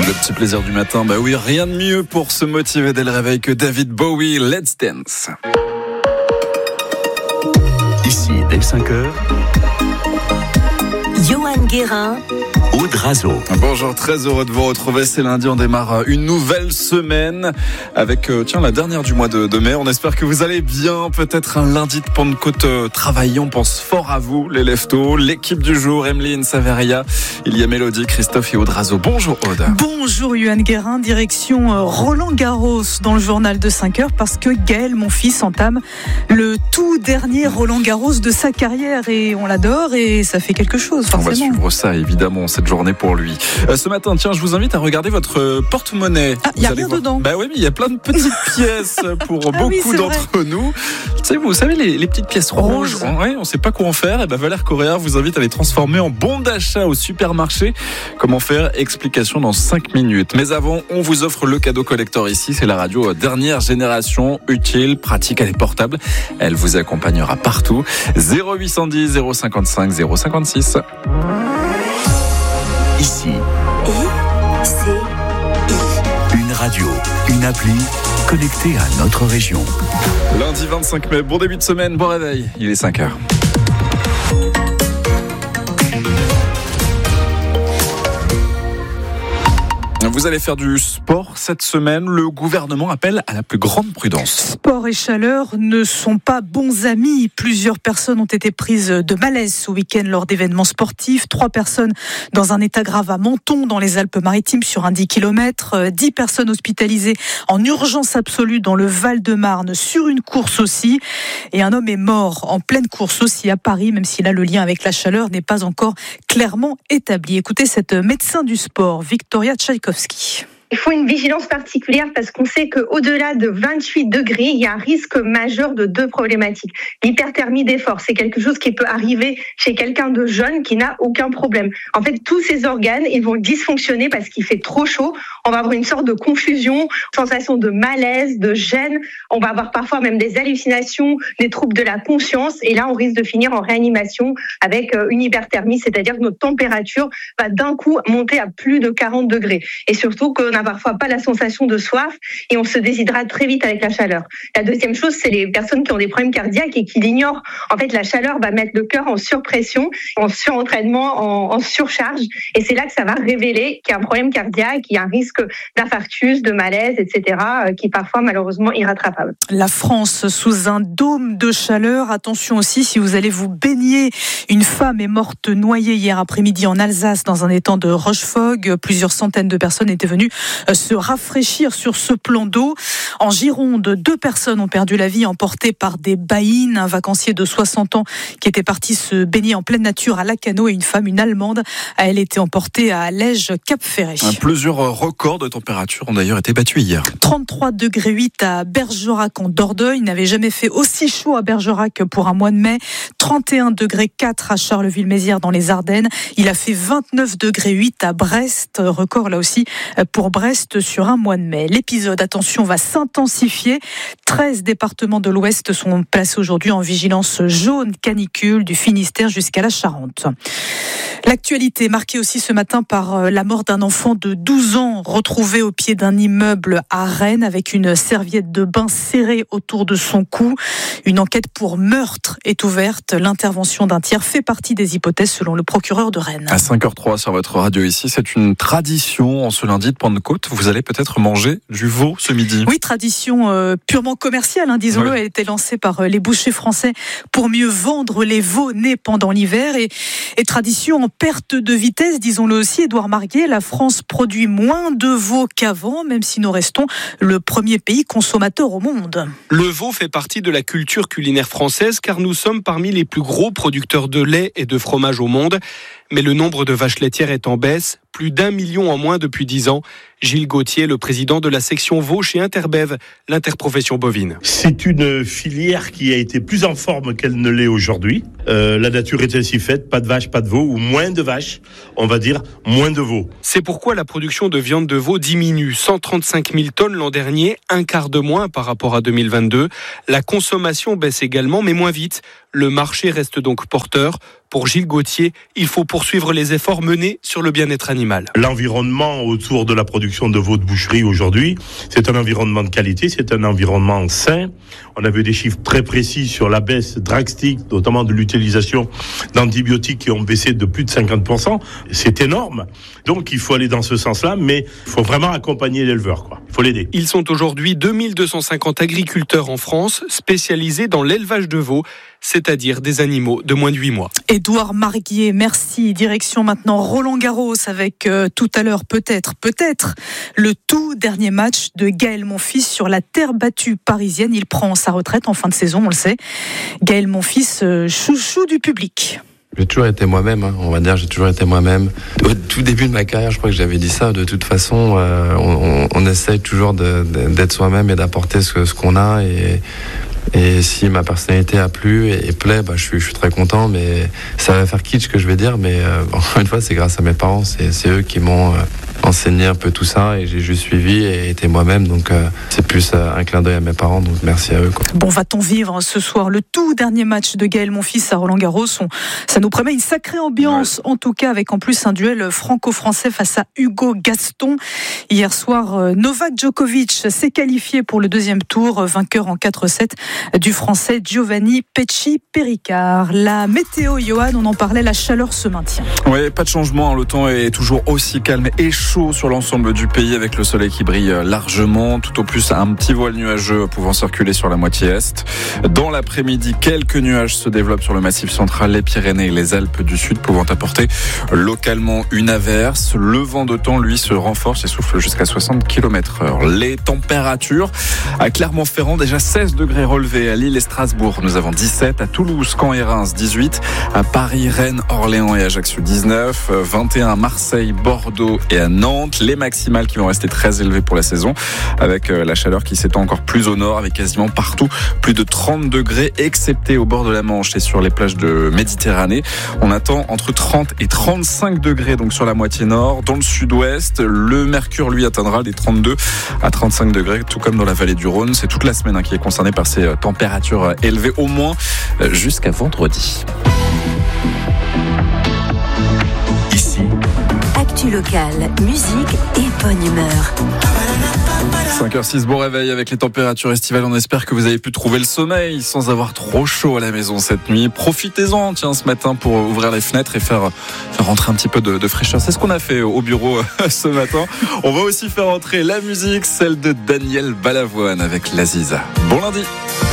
Le petit plaisir du matin, bah oui, rien de mieux pour se motiver dès le réveil que David Bowie, Let's Dance. Ici, dès 5h, Johan Guérin, Aude Razo. Bonjour, très heureux de vous retrouver. C'est lundi, on démarre une nouvelle semaine avec la dernière du mois de mai. On espère que vous allez bien. Peut-être un lundi de Pentecôte travaillé. On pense fort à vous, les leftos. L'équipe du jour, Emeline Saveria. Il y a Mélodie, Christophe et Aude Razo. Bonjour Aude. Bonjour Johan Guérin, direction Roland-Garros dans le journal de 5h parce que Gaël, mon fils, entame le tout dernier Roland-Garros de sa carrière et on l'adore et ça fait quelque chose forcément. On va suivre ça évidemment cette journée pour lui. Ce matin, tiens, je vous invite à regarder votre porte-monnaie. Ah, il n'y a rien dedans. Bah oui, mais il y a plein de petites pièces pour beaucoup d'entre nous. Vous savez les petites pièces rouges. Ouais, on ne sait pas quoi en faire. Et Valère Correa vous invite à les transformer en bons d'achat au supermarché. Comment faire? Explication dans 5 minutes. Mais avant, on vous offre le cadeau collector ici. C'est la radio dernière génération, utile, pratique, elle est portable. Elle vous accompagnera partout. 0810 055 056. Ici, une radio, une appli connectée à notre région. Lundi 25 mai, bon début de semaine, bon réveil, il est 5h. Vous allez faire du sport cette semaine. Le gouvernement appelle à la plus grande prudence. Sport et chaleur ne sont pas bons amis. Plusieurs personnes ont été prises de malaise ce week-end lors d'événements sportifs. 3 personnes dans un état grave à Menton, dans les Alpes-Maritimes, sur un 10 km. 10 personnes hospitalisées en urgence absolue dans le Val-de-Marne, sur une course aussi. Et un homme est mort en pleine course aussi à Paris, même si là le lien avec la chaleur n'est pas encore clairement établi. Écoutez cette médecin du sport, Victoria Tchaïkovski. Il faut une vigilance particulière parce qu'on sait qu'au-delà de 28 degrés, il y a un risque majeur de 2 problématiques. L'hyperthermie d'effort, c'est quelque chose qui peut arriver chez quelqu'un de jeune qui n'a aucun problème. En fait, tous ces organes, ils vont dysfonctionner parce qu'il fait trop chaud. On va avoir une sorte de confusion, sensation de malaise, de gêne. On va avoir parfois même des hallucinations, des troubles de la conscience. Et là, on risque de finir en réanimation avec une hyperthermie, c'est-à-dire que notre température va d'un coup monter à plus de 40 degrés. Et surtout qu'on n'a parfois pas la sensation de soif et on se déshydrate très vite avec la chaleur. La deuxième chose, c'est les personnes qui ont des problèmes cardiaques et qui l'ignorent. En fait, la chaleur va mettre le cœur en surpression, en surentraînement, en surcharge. Et c'est là que ça va révéler qu'il y a un problème cardiaque, qu'il y a un risque d'infarctus, de malaise, etc., qui est parfois malheureusement irrattrapable. La France sous un dôme de chaleur. Attention aussi si vous allez vous baigner. Une femme est morte noyée hier après-midi en Alsace dans un étang de Rochefog. Plusieurs centaines de personnes étaient venues se rafraîchir sur ce plan d'eau. En Gironde, 2 personnes ont perdu la vie emportées par des baïnes. Un vacancier de 60 ans qui était parti se baigner en pleine nature à Lacanau et une femme, une Allemande, elle était emportée à Allège, Cap-Ferré. Plusieurs records de température ont d'ailleurs été battus hier. 33,8 degrés à Bergerac en Dordogne. Il n'avait jamais fait aussi chaud à Bergerac pour un mois de mai. 31,4 degrés à Charleville-Mézières dans les Ardennes. Il a fait 29,8 degrés à Brest. Record là aussi pour Brest sur un mois de mai. L'épisode, attention, va s'intensifier. 13 départements de l'Ouest sont placés aujourd'hui en vigilance jaune canicule du Finistère jusqu'à la Charente. L'actualité marquée aussi ce matin par la mort d'un enfant de 12 ans retrouvé au pied d'un immeuble à Rennes avec une serviette de bain serrée autour de son cou. Une enquête pour meurtre est ouverte. L'intervention d'un tiers fait partie des hypothèses selon le procureur de Rennes. À 5h03 sur votre radio ici, c'est une tradition en ce lundi de Pentecôte. Vous allez peut-être manger du veau ce midi. Oui, tradition purement commerciale, disons-le. Elle a été lancée par les bouchers français pour mieux vendre les veaux nés pendant l'hiver et tradition en perte de vitesse, disons-le aussi. Édouard Marguet, la France produit moins de veaux qu'avant, même si nous restons le premier pays consommateur au monde. Le veau fait partie de la culture culinaire française car nous sommes parmi les plus gros producteurs de lait et de fromage au monde. Mais le nombre de vaches laitières est en baisse, plus d'1 million en moins depuis 10 ans. Gilles Gauthier, le président de la section veau chez Interbev, l'interprofession bovine. C'est une filière qui a été plus en forme qu'elle ne l'est aujourd'hui. La nature est ainsi faite, pas de vaches, pas de veaux, ou moins de vaches, on va dire moins de veaux. C'est pourquoi la production de viande de veau diminue. 135 000 tonnes l'an dernier, un quart de moins par rapport à 2022. La consommation baisse également, mais moins vite. Le marché reste donc porteur. Pour Gilles Gauthier, il faut poursuivre les efforts menés sur le bien-être animal. L'environnement autour de la production de veau de boucherie aujourd'hui, c'est un environnement de qualité, c'est un environnement sain. On a vu des chiffres très précis sur la baisse drastique, notamment de l'utilisation d'antibiotiques qui ont baissé de plus de 50%. C'est énorme. Donc il faut aller dans ce sens-là, mais il faut vraiment accompagner l'éleveur, quoi. Il faut l'aider. Ils sont aujourd'hui 2250 agriculteurs en France spécialisés dans l'élevage de veaux, c'est-à-dire des animaux de moins de 8 mois. Édouard Marguier, merci. Direction maintenant Roland-Garros avec tout à l'heure peut-être le tout dernier match de Gaël Monfils sur la terre battue parisienne. Il prend sa retraite en fin de saison, on le sait. Gaël Monfils, chouchou du public. J'ai toujours été moi-même, on va dire, j'ai toujours été moi-même. Au tout début de ma carrière, je crois que j'avais dit ça, de toute façon, on essaye toujours d'être soi-même et d'apporter ce qu'on a et si ma personnalité a plu et plaît, je suis très content, mais ça va faire kitsch que je vais dire, mais encore une fois, c'est grâce à mes parents, c'est eux qui m'ont enseigné un peu tout ça et j'ai juste suivi et été moi-même, donc c'est plus un clin d'œil à mes parents, donc merci à eux, quoi. Bon, va-t-on vivre ce soir le tout dernier match de Gaël Monfils à Roland-Garros? Ça nous promet une sacrée ambiance, en tout cas avec en plus un duel franco-français face à Hugo Gaston. Hier soir, Novak Djokovic s'est qualifié pour le deuxième tour, vainqueur en 4-7 du français Giovanni Pecci-Péricard. La météo, Johan, on en parlait, la chaleur se maintient. Oui, pas de changement, le temps est toujours aussi calme et chaud sur l'ensemble du pays avec le soleil qui brille largement, tout au plus un petit voile nuageux pouvant circuler sur la moitié est. Dans l'après-midi, quelques nuages se développent sur le massif central, les Pyrénées et les Alpes du Sud pouvant apporter localement une averse. Le vent de temps, lui, se renforce et souffle jusqu'à 60 km/h. Les températures à Clermont-Ferrand, déjà 16 degrés relevés. À Lille et Strasbourg, nous avons 17. À Toulouse, Caen et Reims, 18. À Paris, Rennes, Orléans et Ajaccio, 19. 21 à Marseille, Bordeaux et à Nantes. Les maximales qui vont rester très élevées pour la saison, avec la chaleur qui s'étend encore plus au nord, avec quasiment partout plus de 30 degrés, excepté au bord de la Manche et sur les plages de Méditerranée. On attend entre 30 et 35 degrés donc sur la moitié nord. Dans le sud-ouest, le mercure, lui, atteindra des 32 à 35 degrés, tout comme dans la vallée du Rhône. C'est toute la semaine qui est concernée par ces températures élevées, au moins jusqu'à vendredi. Ici, actu locale, musique et bonne humeur. 5h06, bon réveil avec les températures estivales. On espère que vous avez pu trouver le sommeil sans avoir trop chaud à la maison cette nuit. Profitez-en, ce matin pour ouvrir les fenêtres et faire rentrer un petit peu de fraîcheur. C'est ce qu'on a fait au bureau ce matin. On va aussi faire entrer la musique, celle de Daniel Balavoine avec l'Aziza. Bon lundi.